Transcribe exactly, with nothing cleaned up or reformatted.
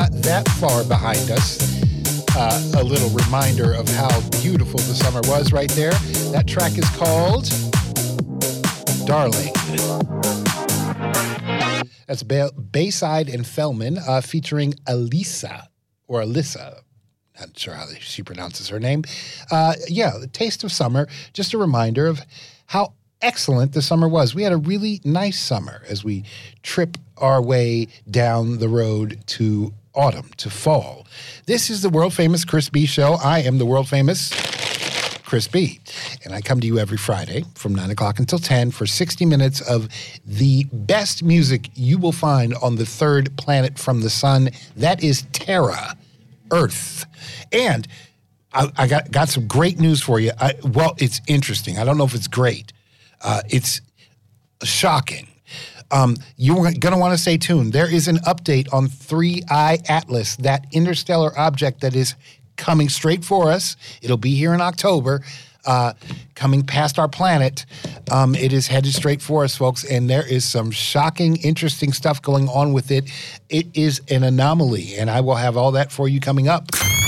not that far behind us. Uh, a little reminder of how beautiful the summer was right there. That track is called Darling. That's ba- Bayside and Fellman uh, featuring Elisa, or Alyssa. Not sure how she pronounces her name. Uh, yeah, the Taste of Summer. Just a reminder of how excellent the summer was. We had a really nice summer as we trip our way down the road to autumn, to fall. This is the world-famous Chris B Show. I am the world-famous Chris B. And I come to you every Friday from nine o'clock until ten for sixty minutes of the best music you will find on the third planet from the sun. That is Terra, Earth. And I, I got, got some great news for you. I, well, it's interesting. I don't know if it's great. Uh, it's shocking. Um, you're going to want to stay tuned. There is an update on three I Atlas, that interstellar object that is coming straight for us. It'll be here in October, uh, coming past our planet. Um, it is headed straight for us, folks, and there is some shocking, interesting stuff going on with it. It is an anomaly, and I will have all that for you coming up.